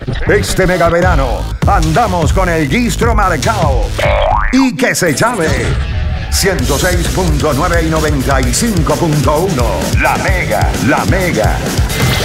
Este mega verano andamos con el Gistro marcao. Y que se llame 106.9 y 95.1. La Mega.